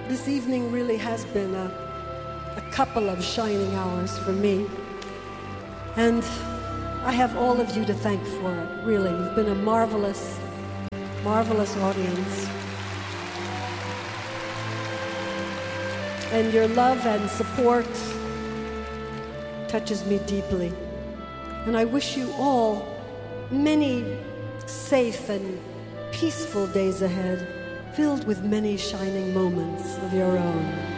This evening really has been a couple of shining hours for me. And I have all of you to thank for it, really. You've been a marvelous, marvelous audience. And your love and support touches me deeply. And I wish you all many safe and peaceful days ahead, filled with many shining moments of your own.